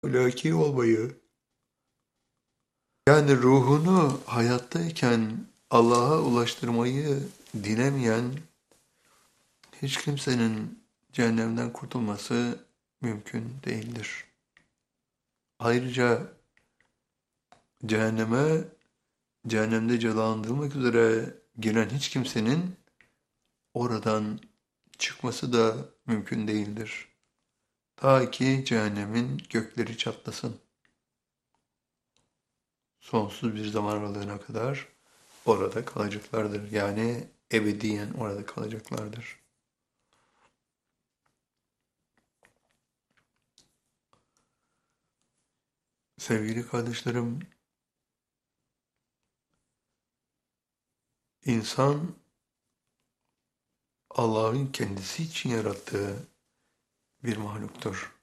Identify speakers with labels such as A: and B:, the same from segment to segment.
A: Ahlaki olmayı, yani ruhunu hayattayken Allah'a ulaştırmayı dilemeyen hiç kimsenin cehennemden kurtulması mümkün değildir. Ayrıca cehenneme, cehennemde cezalandırılmak üzere giren hiç kimsenin oradan çıkması da mümkün değildir. Ta ki cehennemin gökleri çatlasın. Sonsuz bir zaman aralığına kadar orada kalacaklardır. Yani ebediyen orada kalacaklardır. Sevgili kardeşlerim, insan Allah'ın kendisi için yarattığı bir mahluktur.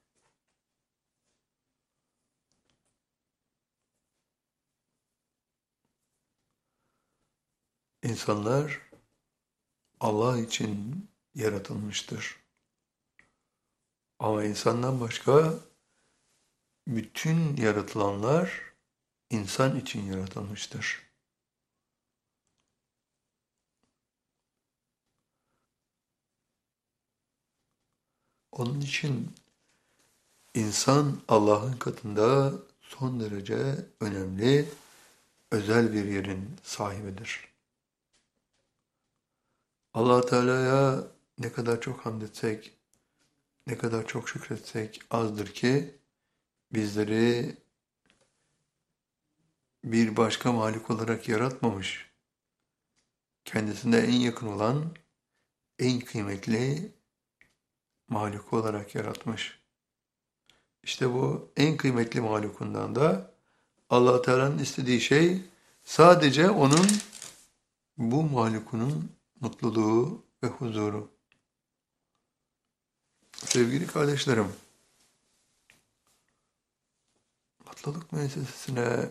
A: İnsanlar Allah için yaratılmıştır. Ama insandan başka bütün yaratılanlar insan için yaratılmıştır. Onun için insan Allah'ın katında son derece önemli, özel bir yerin sahibidir. Allah Teala'ya ne kadar çok hamd etsek, ne kadar çok şükretsek azdır ki bizleri bir başka malik olarak yaratmamış. Kendisine en yakın olan, en kıymetli mahluk olarak yaratmış. İşte bu en kıymetli mahlukundan da Allah Teala'nın istediği şey sadece onun bu mahlukunun mutluluğu ve huzuru. Sevgili kardeşlerim, mutluluk müessesesine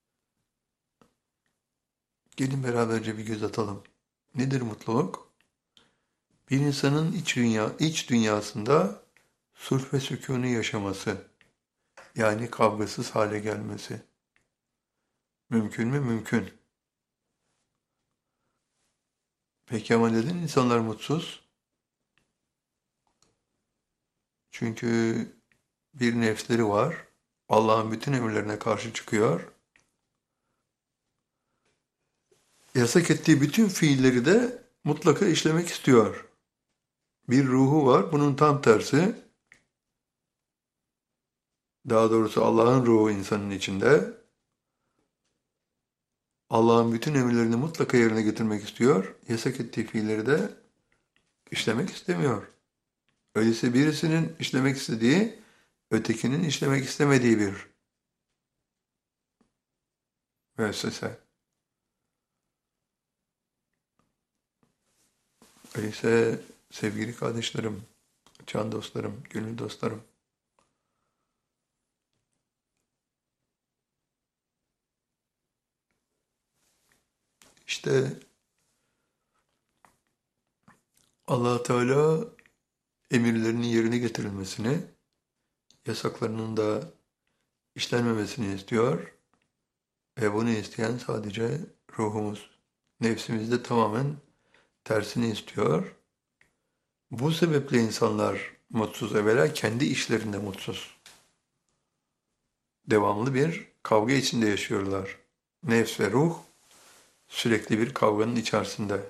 A: gelin beraberce bir göz atalım. Nedir mutluluk? Bir insanın iç dünyasında sulh ve sükûnu yaşaması, yani kavgasız hale gelmesi. Mümkün mü? Mümkün. Peki ama neden insanlar mutsuz? Çünkü bir nefsleri var, Allah'ın bütün emirlerine karşı çıkıyor, yasak ettiği bütün fiilleri de mutlaka işlemek istiyor. Bir ruhu var, bunun tam tersi, daha doğrusu Allah'ın ruhu insanın içinde, Allah'ın bütün emirlerini mutlaka yerine getirmek istiyor, yasak ettiği fiilleri de işlemek istemiyor. Öyleyse birisinin işlemek istediği, ötekinin işlemek istemediği bir müessese. Öyleyse sevgili kardeşlerim, can dostlarım, gönül dostlarım, işte Allah Teala emirlerinin yerine getirilmesini, yasaklarının da işlenmemesini istiyor ve bunu isteyen sadece ruhumuz. Nefsimiz de tamamen tersini istiyor. Bu sebeple insanlar mutsuz, evvela kendi işlerinde mutsuz. Devamlı bir kavga içinde yaşıyorlar. Nefs ve ruh sürekli bir kavganın içerisinde.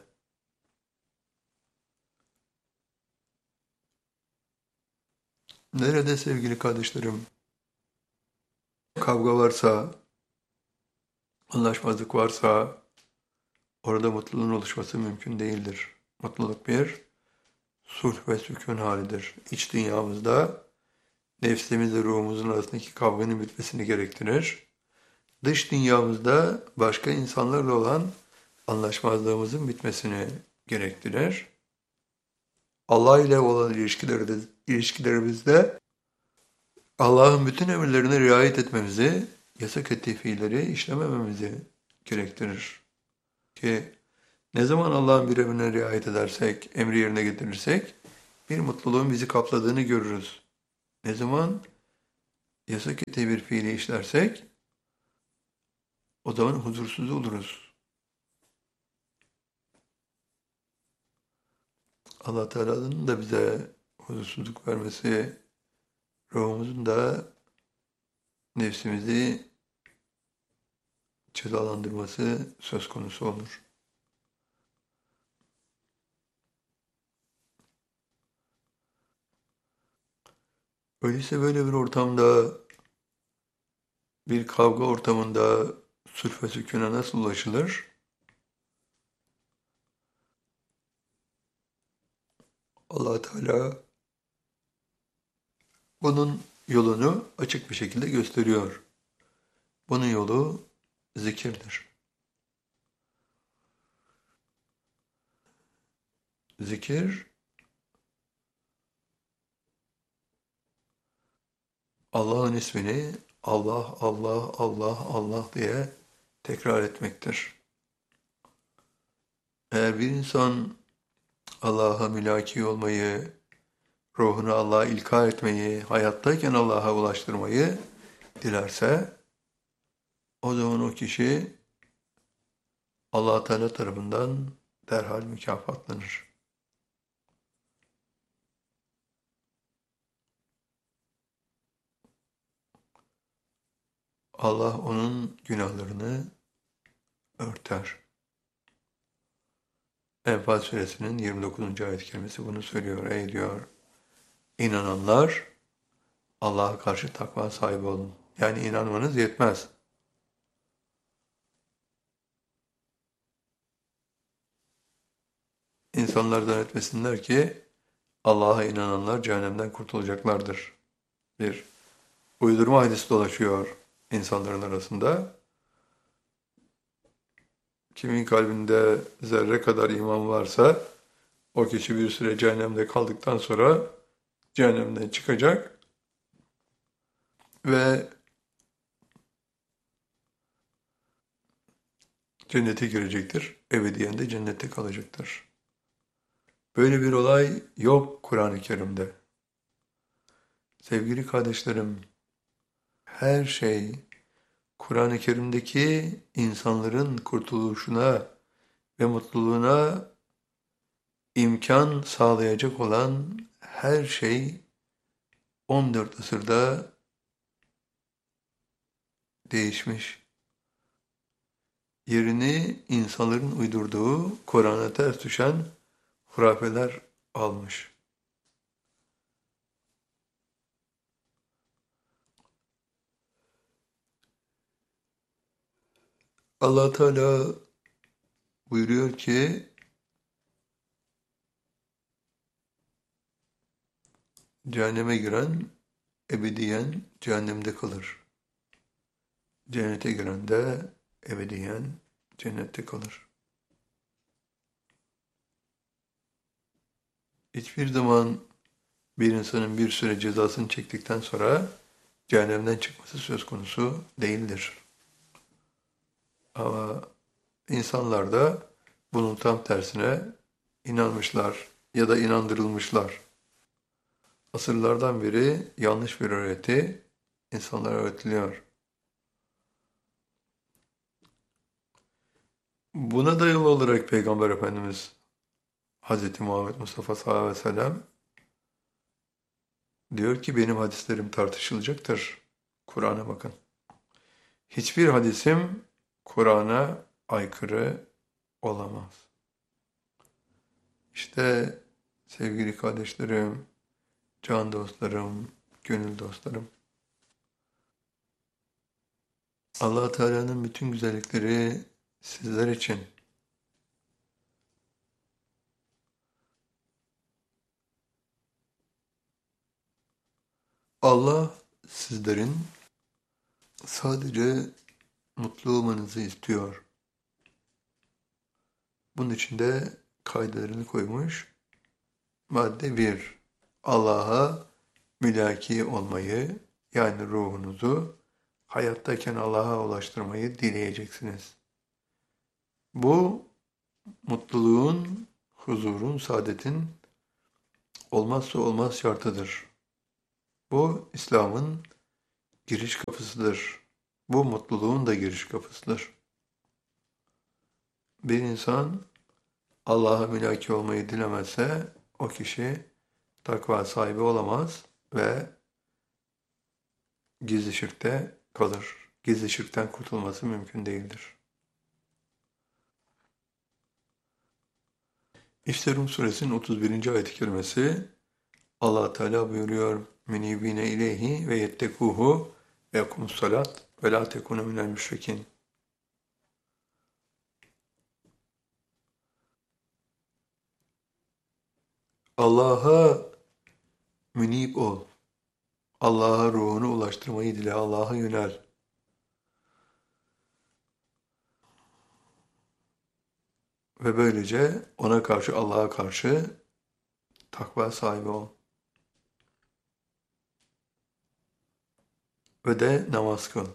A: Nerede sevgili kardeşlerim kavga varsa, anlaşmazlık varsa orada mutluluğun oluşması mümkün değildir. Mutluluk bir sulh ve sükun halidir. İç dünyamızda nefsimizle ruhumuzun arasındaki kavganın bitmesini gerektirir. Dış dünyamızda başka insanlarla olan anlaşmazlığımızın bitmesini gerektirir. Allah ile olan ilişkilerimizde Allah'ın bütün emirlerine riayet etmemizi, yasak ettiği fiilleri işlemememizi gerektirir. Ki ne zaman Allah'ın bir emrine riayet edersek, emri yerine getirirsek, bir mutluluğun bizi kapladığını görürüz. Ne zaman yasak ettiği bir fiili işlersek o zaman huzursuz oluruz. Allah Teala'nın da bize huzursuzluk vermesi, ruhumuzun da nefsimizi cezalandırması söz konusu olur. Öyleyse böyle bir ortamda, bir kavga ortamında sulh ve sükûne nasıl ulaşılır? Allah Teala bunun yolunu açık bir şekilde gösteriyor. Bunun yolu zikirdir. Zikir, Allah'ın ismini Allah, Allah, Allah, Allah diye tekrar etmektir. Eğer bir insan Allah'a mülaki olmayı, ruhunu Allah'a ilka etmeyi, hayattayken Allah'a ulaştırmayı dilerse, o zaman o kişi Allah Teala tarafından derhal mükafatlanır. Allah onun günahlarını örter. Enfal suresinin 29. ayet-i kerimesi bunu söylüyor. Ey diyor, inananlar Allah'a karşı takva sahibi olun. Yani inanmanız yetmez. İnsanlar zannetmesinler ki Allah'a inananlar cehennemden kurtulacaklardır. Bir uydurma hadis dolaşıyor insanların arasında. Kimin kalbinde zerre kadar iman varsa o kişi bir süre cehennemde kaldıktan sonra cehennemden çıkacak ve cennete girecektir. Ebediyen de cennette kalacaktır. Böyle bir olay yok Kur'an-ı Kerim'de. Sevgili kardeşlerim, her şey Kur'an-ı Kerim'deki insanların kurtuluşuna ve mutluluğuna imkan sağlayacak olan her şey 14 asırda değişmiş. Yerini insanların uydurduğu, Kur'an'a ters düşen hurafeler almış. Allah Teala buyuruyor ki cehenneme giren ebediyen cehennemde kalır. Cennete giren de ebediyen cennette kalır. Hiçbir zaman bir insanın bir süre cezasını çektikten sonra cehennemden çıkması söz konusu değildir. Ama insanlar da bunun tam tersine inanmışlar ya da inandırılmışlar. Asırlardan beri yanlış bir öğreti insanlara öğretiliyor. Buna dayalı olarak Peygamber Efendimiz Hz. Muhammed Mustafa sallallahu aleyhi ve sellem diyor ki benim hadislerim tartışılacaktır. Kur'an'a bakın. Hiçbir hadisim Kur'an'a aykırı olamaz. İşte sevgili kardeşlerim, can dostlarım, gönül dostlarım. Allah Teala'nın bütün güzellikleri sizler için. Allah sizlerin sadece mutlu olmanızı istiyor. Bunun için de kaydelerini koymuş. Madde 1. Allah'a mülaki olmayı, yani ruhunuzu hayattayken Allah'a ulaştırmayı dileyeceksiniz. Bu mutluluğun, huzurun, saadetin olmazsa olmaz şartıdır. Bu İslam'ın giriş kapısıdır. Bu mutluluğun da giriş kapısıdır. Bir insan Allah'a mülaki olmayı dilemezse o kişi takva sahibi olamaz ve gizli şirkte kalır. Gizli şirkten kurtulması mümkün değildir. İşte Rum suresinin 31. ayet-i kerimesi Allah Teala buyuruyor: "Münibine ileyhi ve yettekuhu ve yekumus salat ve la tekunu minel müşrikin." Allah'a münib ol. Allah'a ruhunu ulaştırmayı dile. Allah'a yönel. Ve böylece ona karşı, Allah'a karşı takva sahibi ol. Ve de namaz kıl.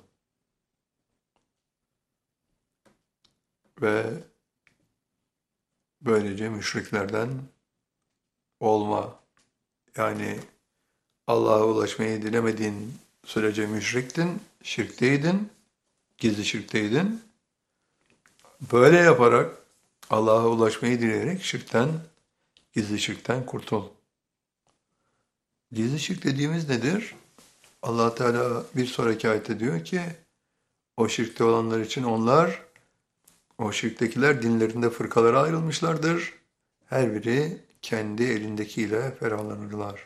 A: Ve böylece müşriklerden olma. Yani Allah'a ulaşmayı dilemediğin sürece müşriktin, şirkteydin, gizli şirkteydin. Böyle yaparak Allah'a ulaşmayı dileyerek şirkten, gizli şirkten kurtul. Gizli şirk dediğimiz nedir? Allah Teala bir sonraki ayette diyor ki, o şirkte olanlar için onlar, o şirktekiler dinlerinde fırkalara ayrılmışlardır. Her biri kendi elindekiyle ferahlanırlar.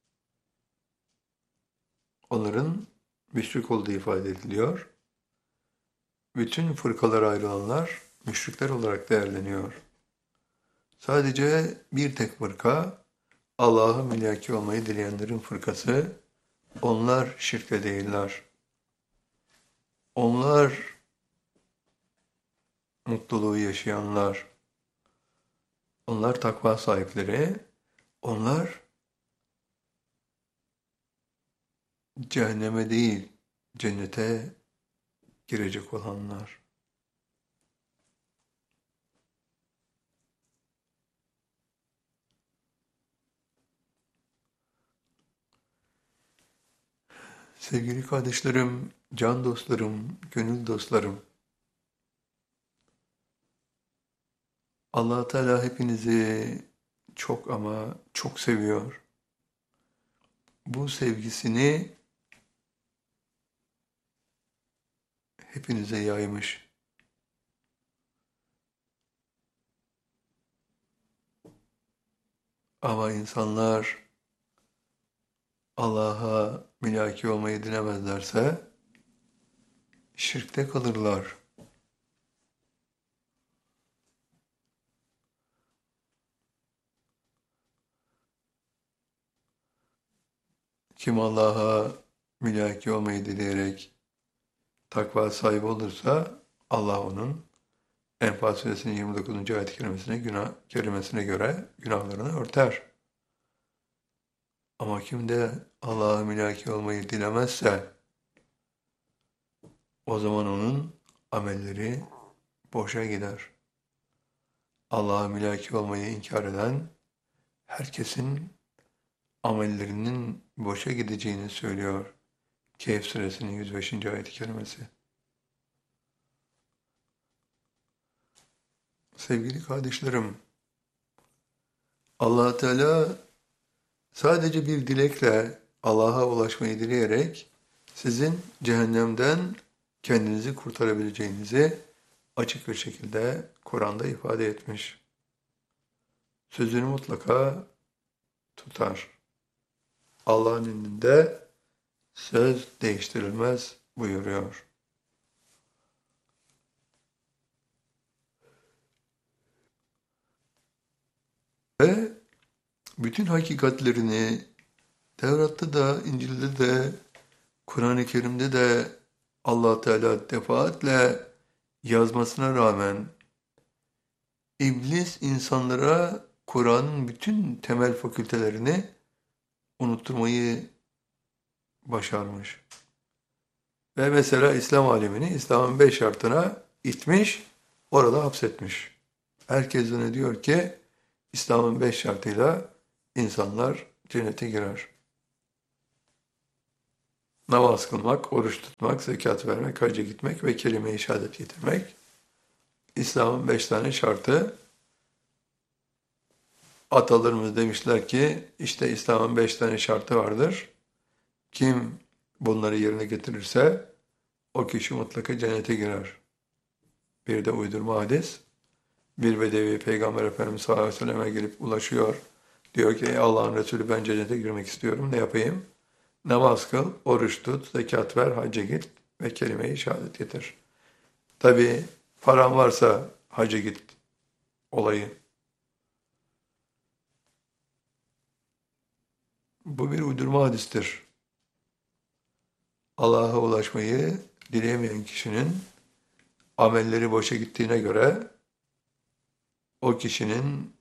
A: Onların müşrik olduğu ifade ediliyor. Bütün fırkalara ayrılanlar müşrikler olarak değerleniyor. Sadece bir tek fırka, Allah'a mülaki olmayı dileyenlerin fırkası, onlar şirkte değiller. Onlar mutluluğu yaşayanlar, onlar takva sahipleri, onlar cehenneme değil, cennete girecek olanlar. Sevgili kardeşlerim, can dostlarım, gönül dostlarım, Allah Teala hepinizi çok ama çok seviyor. Bu sevgisini hepinize yaymış. Ama insanlar Allah'a mülaki olmayı dilemezlerse şirkte kalırlar. Kim Allah'a mülaki olmayı dileyerek takva sahibi olursa Allah onun Enfal suresinin 29. ayet-i kerimesine göre günahlarını örter. Ama kim de Allah'a mülaki olmayı dilemezse o zaman onun amelleri boşa gider. Allah'a mülaki olmayı inkar eden herkesin amellerinin boşa gideceğini söylüyor Kehf suresinin 105. ayet-i kerimesi. Sevgili kardeşlerim, Allah Teala sadece bir dilekle Allah'a ulaşmayı dileyerek sizin cehennemden kendinizi kurtarabileceğinizi açık bir şekilde Kur'an'da ifade etmiş. Sözünü mutlaka tutar. Allah'ın indinde söz değiştirilmez buyuruyor. Ve bütün hakikatlerini Tevrat'ta da, İncil'de de, Kur'an-ı Kerim'de de Allah Teala defaatle yazmasına rağmen İblis insanlara Kur'an'ın bütün temel fakültelerini unutturmayı başarmış. Ve mesela İslam alemini İslam'ın 5 şartına itmiş, orada hapsetmiş. Herkes ne diyor ki İslam'ın 5 şartıyla insanlar cennete girer. Namaz kılmak, oruç tutmak, zekat vermek, hacca gitmek ve kelime-i şehadet getirmek. İslam'ın 5 tane şartı. Atalarımız demişler ki işte İslam'ın 5 tane şartı vardır. Kim bunları yerine getirirse o kişi mutlaka cennete girer. Bir de uydurma hadis. Bir bedevi Peygamber Efendimiz sallallahu aleyhi ve selleme gelip ulaşıyor. Diyor ki ey Allah'ın Resulü ben cennete girmek istiyorum. Ne yapayım? Namaz kıl, oruç tut, zekat ver, hacca git ve kelime-i şehadet getir. Tabi paran varsa hacca git olayı. Bu bir uydurma hadistir. Allah'a ulaşmayı dileyemeyen kişinin amelleri boşa gittiğine göre o kişinin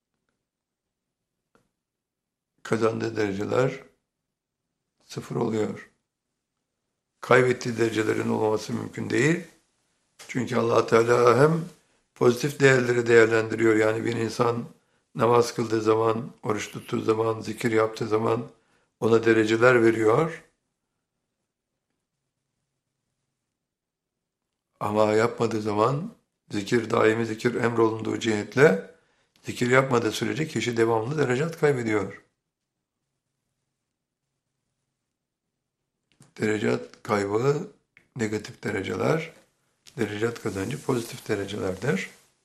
A: kazandığı dereceler sıfır oluyor. Kaybettiği derecelerin olmaması mümkün değil. Çünkü Allah Teala hem pozitif değerleri değerlendiriyor. Yani bir insan namaz kıldığı zaman, oruç tuttuğu zaman, zikir yaptığı zaman ona dereceler veriyor. Ama yapmadığı zaman zikir, daimi zikir emrolunduğu cihetle zikir yapmadığı sürece kişi devamlı derecat kaybediyor. Derecat kaybı negatif dereceler, derecat kazancı pozitif derecelerdir.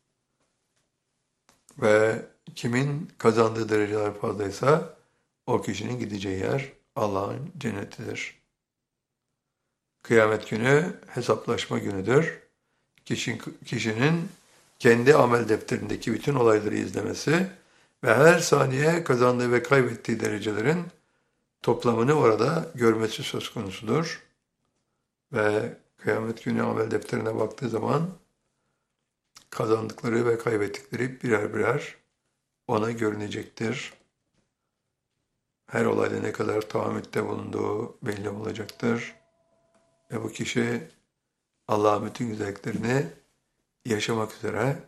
A: Ve kimin kazandığı dereceler fazlaysa o kişinin gideceği yer Allah'ın cennetidir. Kıyamet günü hesaplaşma günüdür. Kişinin kendi amel defterindeki bütün olayları izlemesi ve her saniye kazandığı ve kaybettiği derecelerin toplamını orada görmesi söz konusudur. Ve kıyamet günü amel defterine baktığı zaman kazandıkları ve kaybettikleri birer birer ona görünecektir. Her olayda ne kadar tahammütte bulunduğu belli olacaktır. Ve bu kişi Allah'ın bütün güzelliklerini yaşamak üzere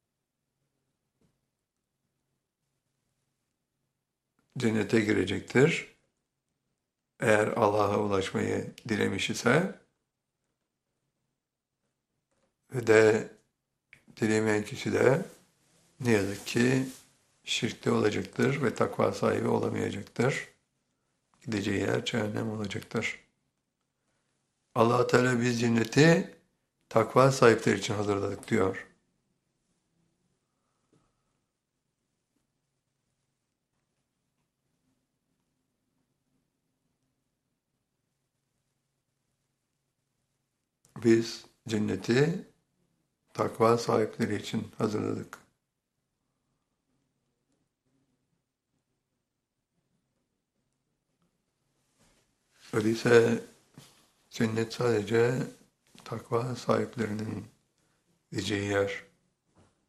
A: cennete girecektir. Eğer Allah'a ulaşmayı dilemiş ise ve de dilemeyen kişi de ne yazık ki şirkte olacaktır ve takva sahibi olamayacaktır. Gideceği yer cehennem olacaktır. Allah Teala biz cenneti takva sahipleri için hazırladık diyor. Biz cenneti takva sahipleri için hazırladık. Öyleyse cennet sadece takva sahiplerinin gideceği yer.